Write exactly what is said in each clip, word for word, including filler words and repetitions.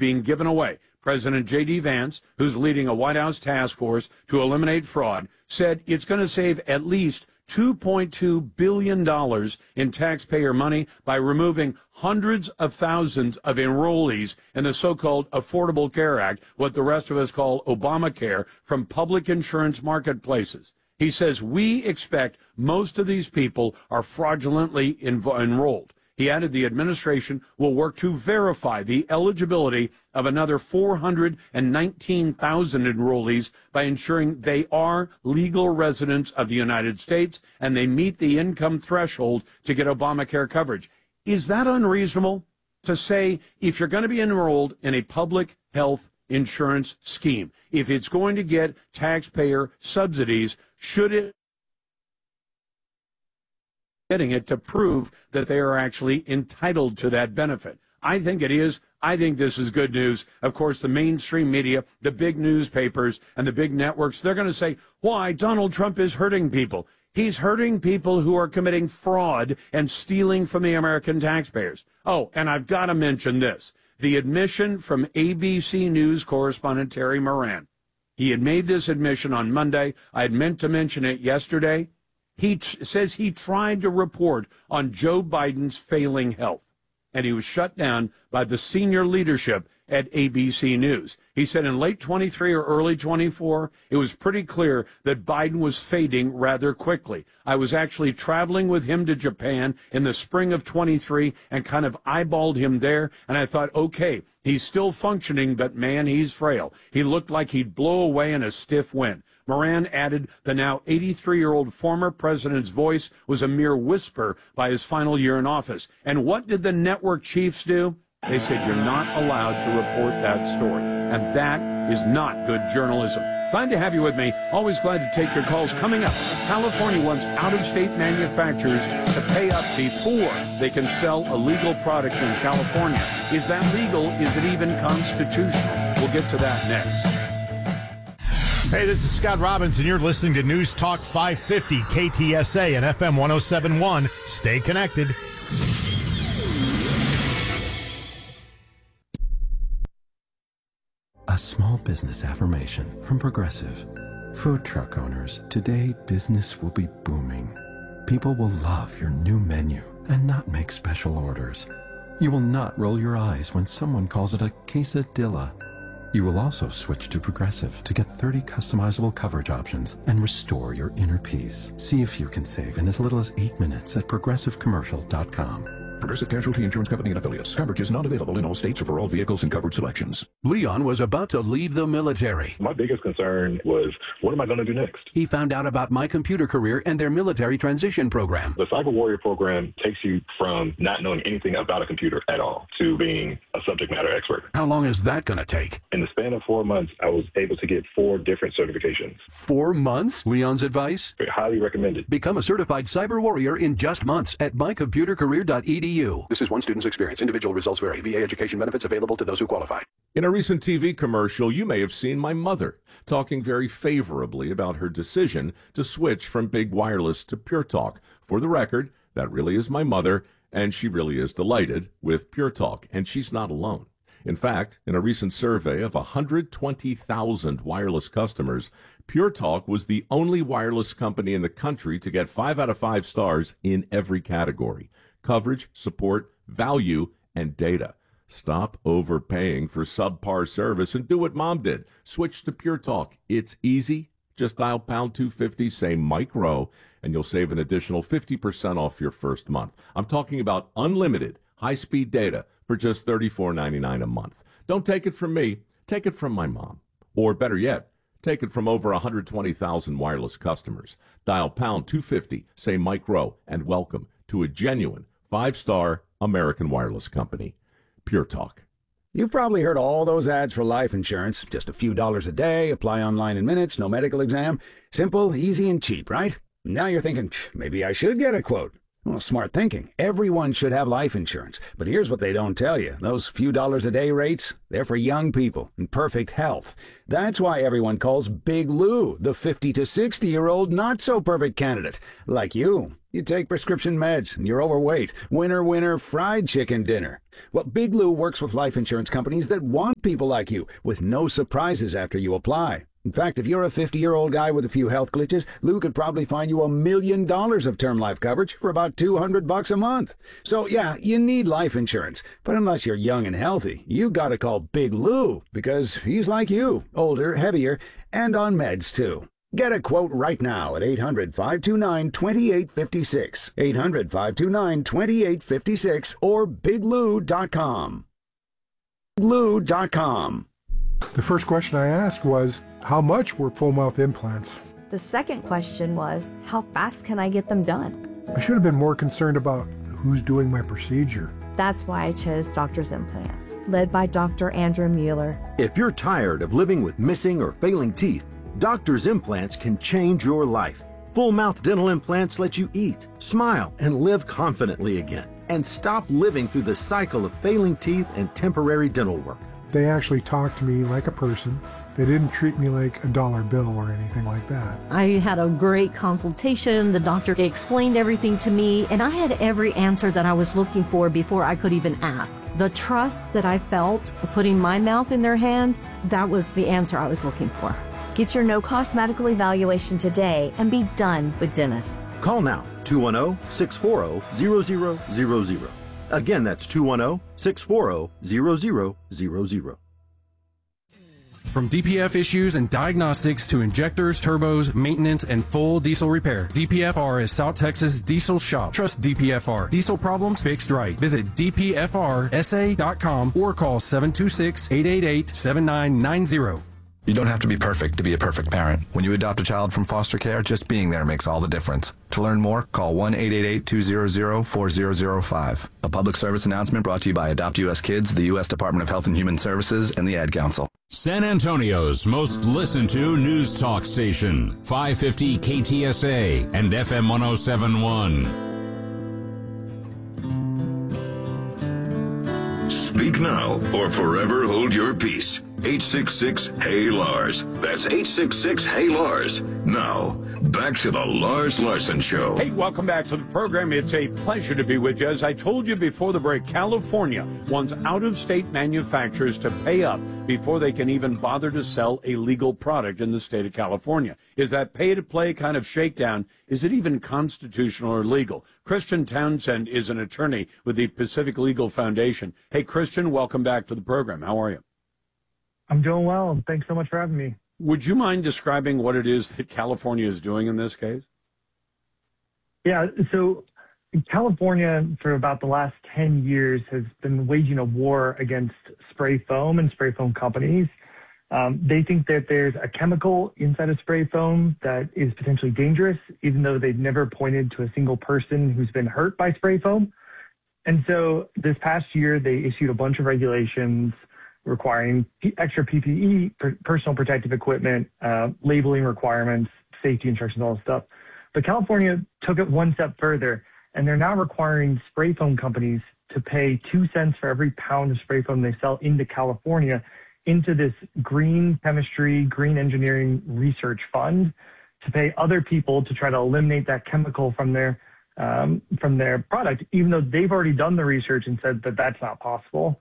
being given away. President J D. Vance, who's leading a White House task force to eliminate fraud, said it's going to save at least two point two billion dollars in taxpayer money by removing hundreds of thousands of enrollees in the so-called Affordable Care Act, what the rest of us call Obamacare, from public insurance marketplaces. He says we expect most of these people are fraudulently env- enrolled. He added the administration will work to verify the eligibility of another four hundred nineteen thousand enrollees by ensuring they are legal residents of the United States and they meet the income threshold to get Obamacare coverage. Is that unreasonable to say if you're going to be enrolled in a public health insurance scheme, if it's going to get taxpayer subsidies, should it getting it to prove that they are actually entitled to that benefit? I think it is. I think this is good news. Of course, the mainstream media, the big newspapers, and the big networks, they're going to say, why, Donald Trump is hurting people. He's hurting people who are committing fraud and stealing from the American taxpayers. Oh, and I've got to mention this. The admission from A B C News correspondent Terry Moran. He had made this admission on Monday. I had meant to mention it yesterday. He t- says he tried to report on Joe Biden's failing health, and he was shut down by the senior leadership at A B C News. He said in late twenty-three or early twenty-four, it was pretty clear that Biden was fading rather quickly. I was actually traveling with him to Japan in the spring of twenty-three and kind of eyeballed him there, and I thought, okay, he's still functioning, but man, he's frail. He looked like he'd blow away in a stiff wind. Moran added the now eighty-three-year-old former president's voice was a mere whisper by his final year in office. And what did the network chiefs do? They said you're not allowed to report that story. And that is not good journalism. Glad to have you with me. Always glad to take your calls. Coming up, California wants out-of-state manufacturers to pay up before they can sell a legal product in California. Is that legal? Is it even constitutional? We'll get to that next. Hey, this is Scott Robbins, and you're listening to News Talk five fifty, K T S A and F M one oh seven point one. Stay connected. A small business affirmation from Progressive. Food truck owners, today business will be booming. People will love your new menu and not make special orders. You will not roll your eyes when someone calls it a quesadilla. You will also switch to Progressive to get thirty customizable coverage options and restore your inner peace. See if you can save in as little as eight minutes at progressive commercial dot com. Progressive Casualty Insurance Company and Affiliates. Coverage is not available in all states or for all vehicles and covered selections. Leon was about to leave the military. My biggest concern was, what am I going to do next? He found out about My Computer Career and their military transition program. The Cyber Warrior program takes you from not knowing anything about a computer at all to being a subject matter expert. How long is that going to take? In the span of four months, I was able to get four different certifications. Four months? Leon's advice? Highly recommended. Become a certified cyber warrior in just months at my computer career dot e d u. This is one student's experience. Individual results vary. V A education benefits available to those who qualify. In a recent T V commercial, you may have seen my mother talking very favorably about her decision to switch from Big Wireless to Pure Talk. For the record, that really is my mother, and she really is delighted with Pure Talk, and she's not alone. In fact, in a recent survey of one hundred twenty thousand wireless customers, Pure Talk was the only wireless company in the country to get five out of five stars in every category: coverage, support, value, and data. Stop overpaying for subpar service and do what Mom did. Switch to Pure Talk. It's easy. Just dial pound two fifty, say Mike Rowe, and you'll save an additional fifty percent off your first month. I'm talking about unlimited high-speed data for just thirty-four ninety-nine a month. Don't take it from me. Take it from my mom. Or better yet, take it from over one hundred twenty thousand wireless customers. Dial pound two fifty, say Mike Rowe, and welcome to a genuine five-star American wireless company. Pure Talk. You've probably heard all those ads for life insurance. Just a few dollars a day, apply online in minutes, no medical exam. Simple, easy, and cheap, right? Now you're thinking, maybe I should get a quote. Well, smart thinking. Everyone should have life insurance. But here's what they don't tell you. Those few dollars a day rates, they're for young people in perfect health. That's why everyone calls Big Lou the fifty to sixty-year-old not-so-perfect candidate, like you. You take prescription meds and you're overweight. Winner, winner, fried chicken dinner. Well, Big Lou works with life insurance companies that want people like you with no surprises after you apply. In fact, if you're a fifty-year-old guy with a few health glitches, Lou could probably find you a million dollars of term life coverage for about two hundred bucks a month. So, yeah, you need life insurance. But unless you're young and healthy, you gotta call Big Lou because he's like you, older, heavier, and on meds, too. Get a quote right now at eight hundred, five two nine, two eight five six, eight hundred, five two nine, two eight five six, or big lou dot com. lou dot com. The first question I asked was, how much were full mouth implants? The second question was, how fast can I get them done? I should have been more concerned about who's doing my procedure. That's why I chose Doctor's Implants, led by Doctor Andrew Mueller. If you're tired of living with missing or failing teeth, Doctor's Implants can change your life. Full mouth dental implants let you eat, smile, and live confidently again, and stop living through the cycle of failing teeth and temporary dental work. They actually talked to me like a person. They didn't treat me like a dollar bill or anything like that. I had a great consultation. The doctor explained everything to me, and I had every answer that I was looking for before I could even ask. The trust that I felt putting my mouth in their hands, that was the answer I was looking for. Get your no-cost medical evaluation today and be done with dentists. Call now, two one zero, six four zero, zero zero zero zero. Again, that's two one zero, six four zero, zero zero zero zero. From D P F issues and diagnostics to injectors, turbos, maintenance, and full diesel repair, D P F R is South Texas Diesel Shop. Trust D P F R. Diesel problems fixed right. Visit D P F R S A dot com or call seven two six, eight eight eight, seven nine nine zero. You don't have to be perfect to be a perfect parent. When you adopt a child from foster care, just being there makes all the difference. To learn more, call one eight eight eight, two hundred, four thousand five. A public service announcement brought to you by Adopt U S Kids, the U S Department of Health and Human Services, and the Ad Council. San Antonio's most listened to news talk station, five fifty K T S A and F M one oh seven point one. Speak now or forever hold your peace. eight six six, Hey Lars. That's eight six six, Hey Lars. Now, back to the Lars Larson Show. Hey, welcome back to the program. It's a pleasure to be with you. As I told you before the break, California wants out-of-state manufacturers to pay up before they can even bother to sell a legal product in the state of California. Is that pay-to-play kind of shakedown? Is it even constitutional or legal? Christian Townsend is an attorney with the Pacific Legal Foundation. Hey, Christian, welcome back to the program. How are you? I'm doing well. Thanks so much for having me. Would you mind describing what it is that California is doing in this case? Yeah, so California, for about the last ten years, has been waging a war against spray foam and spray foam companies. Um, they think that there's a chemical inside of spray foam that is potentially dangerous, even though they've never pointed to a single person who's been hurt by spray foam. And so this past year, they issued a bunch of regulations requiring extra P P E, personal protective equipment, uh, labeling requirements, safety instructions, all this stuff. But California took it one step further, and they're now requiring spray foam companies to pay two cents for every pound of spray foam they sell into California into this green chemistry, green engineering research fund to pay other people to try to eliminate that chemical from their um, from their product, even though they've already done the research and said that that's not possible.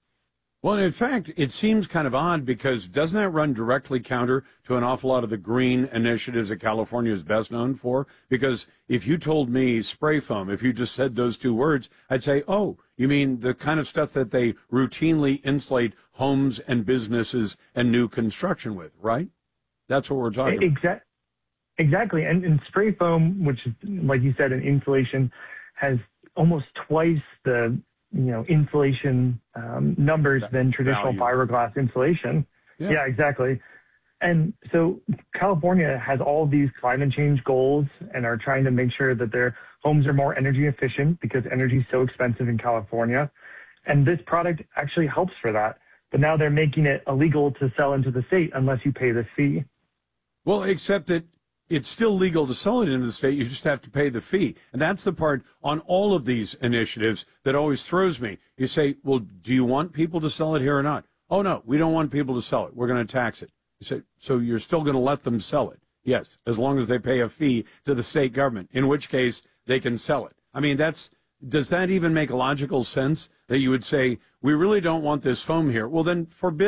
Well, in fact, it seems kind of odd because doesn't that run directly counter to an awful lot of the green initiatives that California is best known for? Because if you told me spray foam, if you just said those two words, I'd say, oh, you mean the kind of stuff that they routinely insulate homes and businesses and new construction with, right? That's what we're talking about. Exactly. Exactly. And, and spray foam, which is, like you said, an insulation, has almost twice the you know, insulation um, numbers than traditional value. fiberglass insulation. Yeah. yeah, exactly. And so California has all of these climate change goals and are trying to make sure that their homes are more energy efficient because energy is so expensive in California. And this product actually helps for that. But now they're making it illegal to sell into the state unless you pay this fee. Well, except that it's still legal to sell it into the state. You just have to pay the fee. And that's the part on all of these initiatives that always throws me. You say, well, do you want people to sell it here or not? Oh, no, we don't want people to sell it. We're going to tax it. You say, so you're still going to let them sell it? Yes, as long as they pay a fee to the state government, in which case they can sell it. I mean, that's does that even make logical sense that you would say, we really don't want this foam here? Well, then forbid